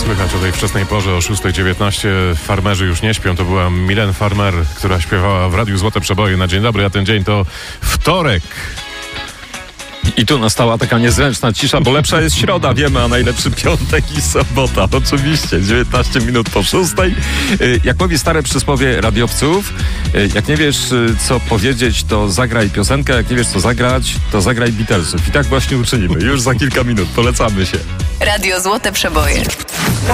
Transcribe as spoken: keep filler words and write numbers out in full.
słychać o tej wczesnej porze o szósta dziewiętnaście. Farmerzy już nie śpią. To była Milen Farmer, która śpiewała w Radiu Złote Przeboje na dzień dobry, a ten dzień to wtorek. I tu nastała taka niezręczna cisza, bo lepsza jest środa, wiemy, a najlepszy piątek i sobota. Oczywiście, dziewiętnaście minut po szóstej. Jak mówi stare przysłowie radiowców, jak nie wiesz, co powiedzieć, to zagraj piosenkę, jak nie wiesz, co zagrać, to zagraj Beatlesów. I tak właśnie uczynimy. Już za kilka minut. Polecamy się. Radio Złote Przeboje.